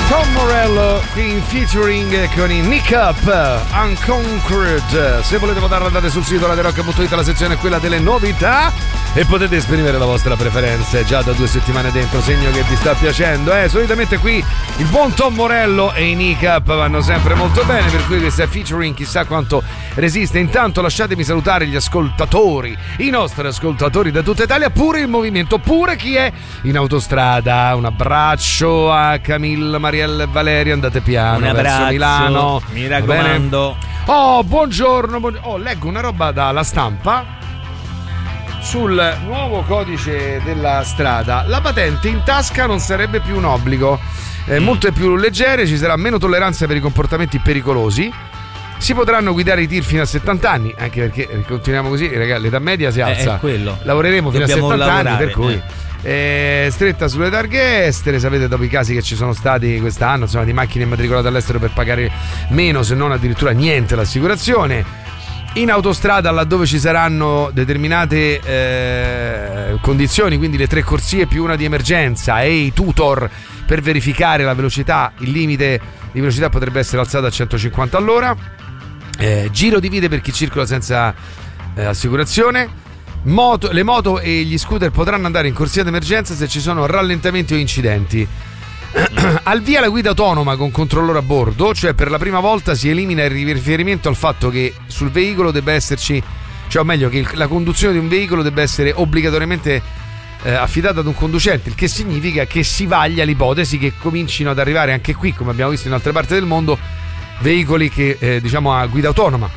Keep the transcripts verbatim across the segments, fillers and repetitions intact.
Tom Morello in featuring con i Nick Up, Unconquered. Se volete votare andate sul sito radio rock punto it, la sezione è quella delle novità e potete esprimere la vostra preferenza. Già da due settimane dentro, segno che vi sta piacendo. Eh, solitamente qui il buon Tom Morello e i Nick Up vanno sempre molto bene, per cui questa featuring chissà quanto resiste. Intanto lasciatemi salutare gli ascoltatori, i nostri ascoltatori da tutta Italia, pure il movimento, pure chi è in autostrada. Un abbraccio a Camilla, Maria e Valeria, andate piano un verso Milano, mi raccomando. Oh, buongiorno, buongiorno. Oh, leggo una roba dalla stampa sul nuovo codice della strada. La patente in tasca non sarebbe più un obbligo, eh, multe più leggere, ci sarà meno tolleranza per i comportamenti pericolosi, si potranno guidare i tir fino a settanta anni, anche perché continuiamo così, ragazzi, l'età media si alza, è quello. Lavoreremo fino Dobbiamo a settanta lavorare, anni, per cui eh. Eh, stretta sulle targhe estere, sapete, dopo i casi che ci sono stati quest'anno, insomma, di macchine immatricolate all'estero per pagare meno, se non addirittura niente l'assicurazione. In autostrada, laddove ci saranno determinate eh, condizioni, quindi le tre corsie più una di emergenza e i tutor per verificare la velocità, il limite di velocità potrebbe essere alzato a centocinquanta all'ora. Eh, giro di vite per chi circola senza eh, assicurazione. Moto, le moto e gli scooter potranno andare in corsia d'emergenza se ci sono rallentamenti o incidenti. Al via la guida autonoma con controllore a bordo, cioè per la prima volta si elimina il riferimento al fatto che sul veicolo debba esserci, cioè o meglio che il, la conduzione di un veicolo debba essere obbligatoriamente eh, affidata ad un conducente, il che significa che si vaglia l'ipotesi che comincino ad arrivare anche qui, come abbiamo visto in altre parti del mondo, veicoli che eh, diciamo a guida autonoma.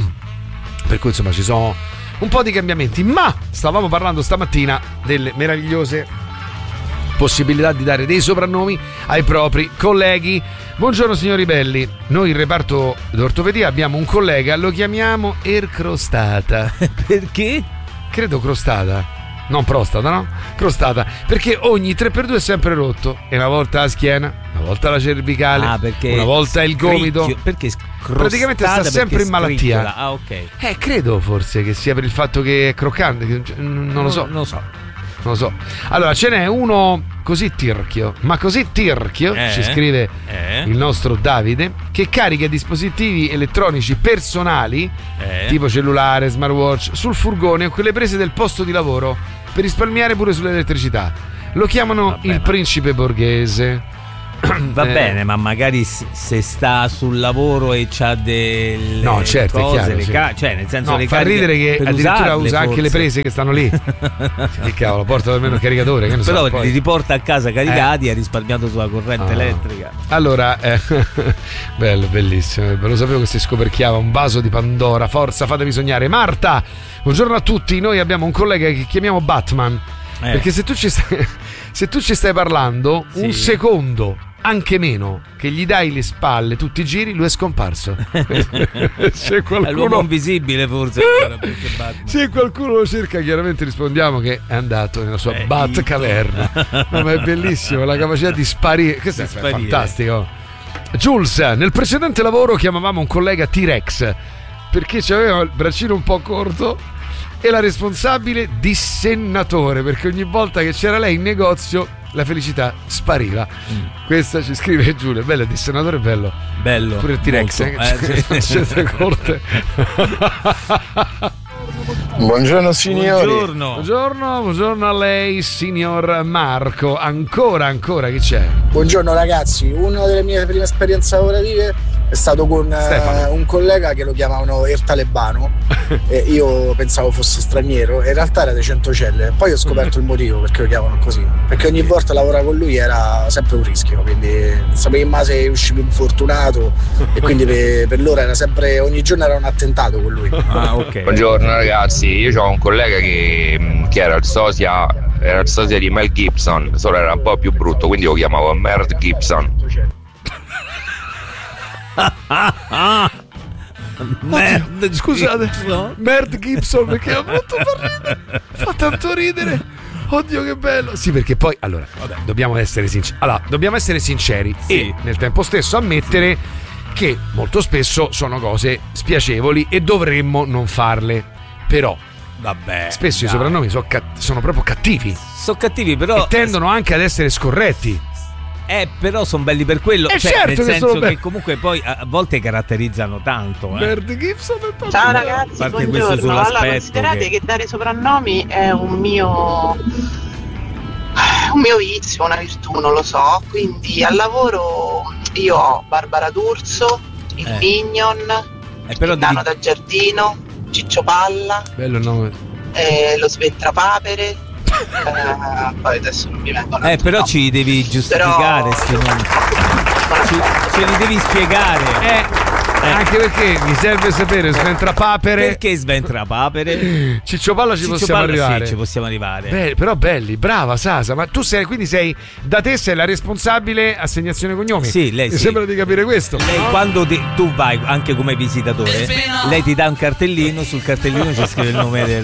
Per cui insomma ci sono un po' di cambiamenti, ma stavamo parlando stamattina delle meravigliose possibilità di dare dei soprannomi ai propri colleghi. Buongiorno signori belli, noi in reparto d'ortopedia abbiamo un collega, lo chiamiamo Ercrostata. Perché? Credo crostata, non prostata, no? Crostata, perché ogni tre per due è sempre rotto, e una volta la schiena, una volta la cervicale, ah, una volta il gomito, perché praticamente sta sempre in malattia. Ah, ok. Eh, credo forse che sia per il fatto che è croccante, che non lo so. Non lo so. Non lo so. Allora, ce n'è uno così tirchio, ma così tirchio, eh, ci scrive eh. il nostro Davide, che carica dispositivi elettronici personali, eh. tipo cellulare, smartwatch, sul furgone o quelle prese del posto di lavoro per risparmiare pure sull'elettricità. Lo chiamano Vabbè, il ma... principe borghese. Va eh. bene, ma magari se sta sul lavoro e c'ha delle no, certo, cose, è chiaro, le sì. ca- cioè nel senso no, le fa ridere che addirittura usarle, usa anche forse. le prese che stanno lì. Che cavolo, porta almeno il caricatore, che ne però so, li poi. riporta a casa caricati eh. e ha risparmiato sulla corrente ah. elettrica. Allora, eh, bello, bellissimo. Ve lo sapevo che si scoperchiava un vaso di Pandora. Forza, fatemi sognare. Marta, buongiorno a tutti. Noi abbiamo un collega che chiamiamo Batman. Eh. Perché se tu ci stai, se tu ci stai parlando, sì. un secondo, anche meno, che gli dai le spalle, tutti i giri, lui è scomparso. Se qualcuno... È l'uomo invisibile forse. Se qualcuno lo cerca, chiaramente rispondiamo che è andato nella sua eh, Batcaverna. No, ma è bellissimo, la capacità di sparire. Questo è sparire. Fantastico. Jules, nel precedente lavoro chiamavamo un collega T-Rex perché aveva il braccino un po' corto e la responsabile dissennatore, perché ogni volta che c'era lei in negozio la felicità spariva. Mm. Questa ci scrive Giulia. Bello, il dissennatore è bello. Bello. Pure il T-Rex, eh, eh, sì. corte. Buongiorno signori. Buongiorno. Buongiorno, buongiorno a lei, signor Marco. Ancora, ancora, chi c'è? Buongiorno ragazzi, una delle mie prime esperienze lavorative è stato con uh, un collega che lo chiamavano Il Talebano e io pensavo fosse straniero e in realtà era dei Centocelle. Poi ho scoperto il motivo perché lo chiamano così, perché ogni volta lavorare con lui era sempre un rischio, quindi non sapevi mai se uscivi infortunato e quindi per, per loro era sempre, ogni giorno era un attentato con lui. Ah, okay. Buongiorno ragazzi, io ho un collega che, che era il sosia era il sosia di Mel Gibson, solo era un po' più brutto, quindi lo chiamavo Mel Gibson. Merd, scusate, Merd Gibson, perché ha brutto per ridere, fa tanto ridere. Oddio che bello. Sì, perché poi allora vabbè, dobbiamo essere sinceri. Allora, dobbiamo essere sinceri sì. e nel tempo stesso ammettere che molto spesso sono cose spiacevoli e dovremmo non farle. Però vabbè, spesso dai. i soprannomi sono, cat- sono proprio cattivi. Sono cattivi, però e tendono anche ad essere scorretti. Eh, però sono belli per quello, eh cioè, certo nel che senso sono che belli. comunque poi a volte caratterizzano tanto. Eh. Merd Gibson è tanto Ciao bello. ragazzi, Parte questo buongiorno. Allora, sull'aspetto considerate che- che... dare soprannomi è un mio un mio vizio, una virtù, non lo so. Quindi al lavoro io ho Barbara D'Urso, il Eh. Minion, Eh, però il Nano devi- da giardino, Ciccio Palla, Bello il nome. eh, lo Sventrapapere. eh, poi adesso non mi vengono Eh, altri però nomi. ci devi giustificare Però- sti nomi. Ci- ce li devi spiegare. Eh, anche perché mi serve sapere Sventrapapere. Perché Sventrapapere? Ciccio Palla ci Ciccio possiamo Palla, arrivare. Sì, ci possiamo arrivare. Beh, però belli, brava Sasa, ma tu sei quindi sei da te sei la responsabile assegnazione cognomi. Sì, lei Mi sì. sembra di capire questo. Lei quando ti- tu vai anche come visitatore, lei ti dà un cartellino, sul cartellino c'è scritto il nome del